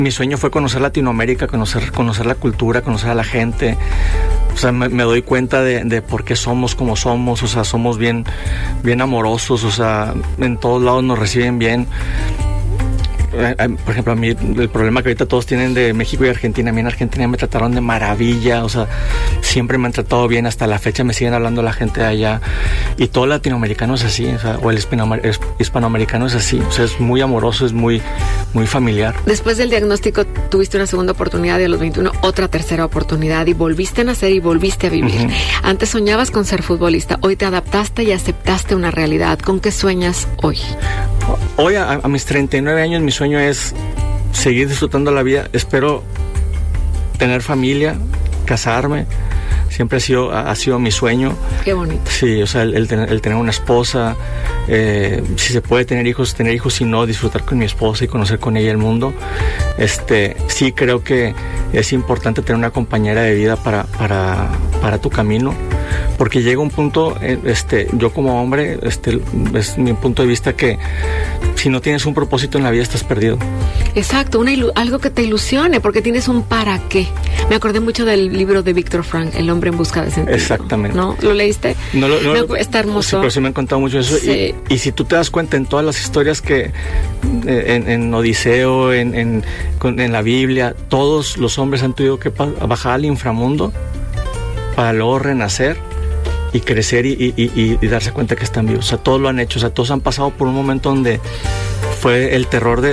Mi sueño fue conocer Latinoamérica, conocer la cultura, conocer a la gente. O sea, me doy cuenta de por qué somos como somos. O sea, somos bien amorosos. O sea, en todos lados nos reciben bien. Por ejemplo, a mí el problema que ahorita todos tienen de México y Argentina, a mí en Argentina me trataron de maravilla, o sea, siempre me han tratado bien, hasta la fecha me siguen hablando la gente de allá, y todo latinoamericano es así, o sea, o el hispanoamericano es así, o sea, es muy amoroso, es muy familiar. Después del diagnóstico tuviste una segunda oportunidad y a los 21 otra tercera oportunidad y volviste a nacer y volviste a vivir. Antes soñabas con ser futbolista, hoy te adaptaste y aceptaste una realidad. ¿Con qué sueñas hoy? Hoy a mis 39 años mi sueño es seguir disfrutando la vida. Espero tener familia, casarme. Siempre ha sido mi sueño. Qué bonito. Sí, o sea, el tener una esposa, si se puede tener hijos, si no, disfrutar con mi esposa y conocer con ella el mundo. Sí creo que es importante tener una compañera de vida para tu camino, porque llega un punto, yo como hombre, es mi punto de vista, que si no tienes un propósito en la vida estás perdido. Exacto, algo que te ilusione, porque tienes un para qué. Me acordé mucho del libro de Víctor Frank, El hombre en busca de sentido. Exactamente. ¿No? ¿Lo leíste? No, está hermoso. Sí, pero sí me han contado mucho eso. Sí. Y si tú te das cuenta en todas las historias que en Odiseo, en la Biblia, todos los hombres han tenido que bajar al inframundo para luego renacer y crecer y darse cuenta que están vivos. O sea, todos lo han hecho. O sea, todos han pasado por un momento donde fue el terror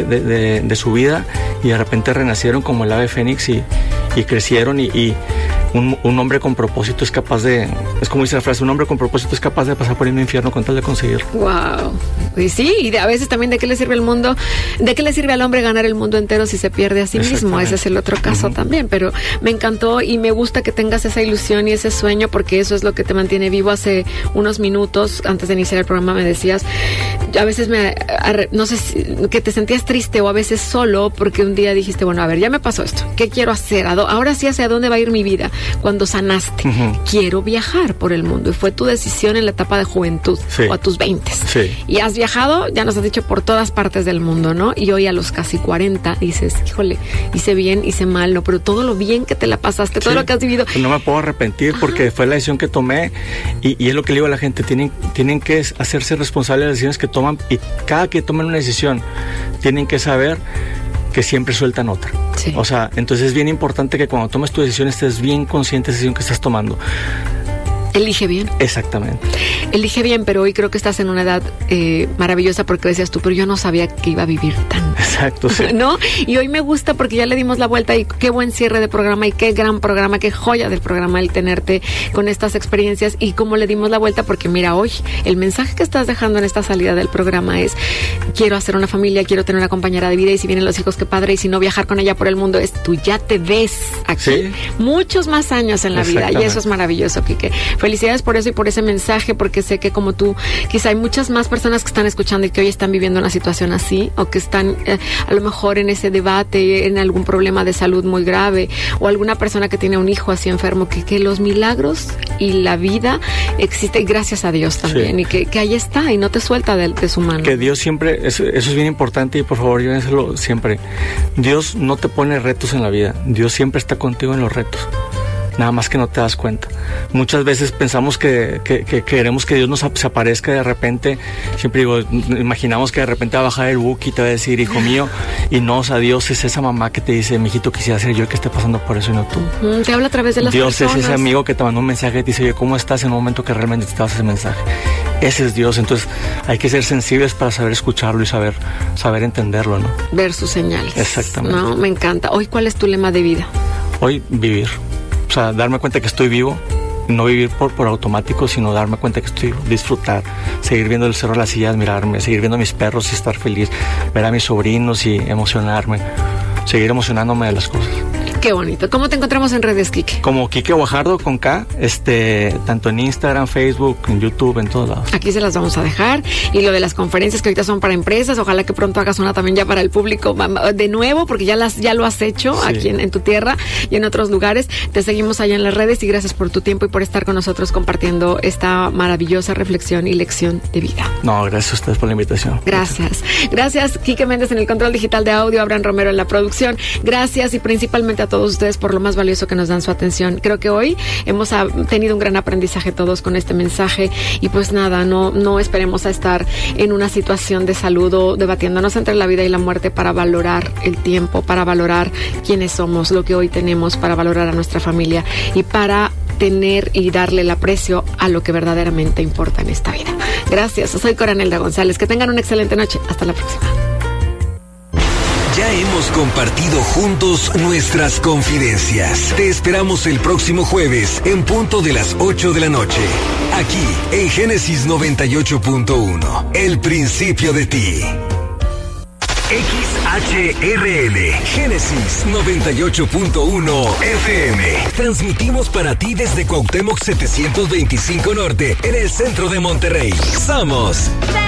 de su vida, y de repente renacieron como el ave fénix y crecieron, y un hombre con propósito es capaz de, es como dice la frase, un hombre con propósito es capaz de pasar por el infierno con tal de conseguirlo. Wow. Y sí, y a veces también ¿de qué le sirve el mundo? ¿De qué le sirve al hombre ganar el mundo entero si se pierde a sí mismo? Ese es el otro caso también, pero me encantó y me gusta que tengas esa ilusión y ese sueño, porque eso es lo que te mantiene vivo. Hace unos minutos, antes de iniciar el programa, me decías, a veces no sé que te sentías triste o a veces solo, porque un día dijiste, bueno, a ver, ya me pasó esto, ¿qué quiero hacer? Ahora sí, ¿hacia dónde va a ir mi vida? Cuando sanaste, quiero viajar por el mundo, y fue tu decisión en la etapa de juventud, o a tus 20. Sí. Y has viajado, ya nos has dicho, por todas partes del mundo, ¿no? Y hoy a los casi 40 dices, híjole, hice bien, hice mal, no, pero todo lo bien que te la pasaste, todo lo que has vivido. Pues no me puedo arrepentir porque fue la decisión que tomé, y es lo que le digo a la gente, tienen que hacerse responsables de las decisiones que toman, y cada que tomen una decisión tienen que saber que siempre sueltan otra. Sí. O sea, entonces es bien importante que cuando tomes tu decisión estés bien consciente de la decisión que estás tomando. Elige bien. Exactamente. Elige bien, pero hoy creo que estás en una edad maravillosa, porque decías tú, pero yo no sabía que iba a vivir tanto. Exacto, sí. ¿No? Y hoy me gusta porque ya le dimos la vuelta, y qué buen cierre de programa, y qué gran programa, qué joya del programa el tenerte con estas experiencias, y cómo le dimos la vuelta, porque mira, hoy el mensaje que estás dejando en esta salida del programa es: quiero hacer una familia, quiero tener una compañera de vida, y si vienen los hijos, qué padre, y si no, viajar con ella por el mundo. Tú ya te ves aquí muchos más años en la vida, y eso es maravilloso, Quique. Felicidades por eso y por ese mensaje, porque sé que como tú, quizá hay muchas más personas que están escuchando y que hoy están viviendo una situación así, o que están a lo mejor en ese debate, en algún problema de salud muy grave, o alguna persona que tiene un hijo así enfermo, que los milagros y la vida existen, gracias a Dios también, y que ahí está y no te suelta de su mano. Que Dios siempre, eso es bien importante, y por favor, llévenselo siempre. Dios no te pone retos en la vida, Dios siempre está contigo en los retos. Nada más que no te das cuenta. Muchas veces pensamos que queremos que Dios nos se aparezca de repente. Siempre digo, imaginamos que de repente va a bajar el Buki y te va a decir, hijo mío, y no, o sea, Dios es esa mamá que te dice, mijito, quisiera ser yo el que esté pasando por eso y no tú. Te habla a través de las Dios personas. Es ese amigo que te mandó un mensaje y te dice, oye, ¿cómo estás? En un momento que realmente necesitabas ese mensaje. Ese es Dios. Entonces hay que ser sensibles para saber escucharlo y saber entenderlo, ¿no? Ver sus señales. Exactamente. No, me encanta. Hoy, ¿cuál es tu lema de vida? Hoy, vivir. O sea, darme cuenta que estoy vivo, no vivir por automático, sino darme cuenta que estoy vivo, disfrutar, seguir viendo el cerro de las sillas, admirarme, seguir viendo a mis perros y estar feliz, ver a mis sobrinos y emocionarme, seguir emocionándome de las cosas. Qué bonito. ¿Cómo te encontramos en redes, Quique? Como Quique Guajardo con K, tanto en Instagram, Facebook, en YouTube, en todos lados. Aquí se las vamos a dejar. Y lo de las conferencias que ahorita son para empresas, ojalá que pronto hagas una también ya para el público de nuevo, porque ya lo has hecho aquí en tu tierra y en otros lugares. Te seguimos allá en las redes y gracias por tu tiempo y por estar con nosotros compartiendo esta maravillosa reflexión y lección de vida. No, gracias a ustedes por la invitación. Gracias. Gracias, Quique Méndez en el control digital de audio, Abraham Romero en la producción. Gracias y principalmente a todos ustedes por lo más valioso que nos dan su atención. Creo que hoy hemos tenido un gran aprendizaje todos con este mensaje y pues nada, no esperemos a estar en una situación de salud o debatiéndonos entre la vida y la muerte para valorar el tiempo, para valorar quiénes somos, lo que hoy tenemos, para valorar a nuestra familia y para tener y darle el aprecio a lo que verdaderamente importa en esta vida. Gracias, soy Coranelda González. Que tengan una excelente noche. Hasta la próxima. Ya hemos compartido juntos nuestras confidencias. Te esperamos el próximo jueves en punto de las 8 de la noche. Aquí en Génesis 98.1. El principio de ti. XHRL, Génesis 98.1 FM. Transmitimos para ti desde Cuauhtémoc 725 Norte, en el centro de Monterrey. Somos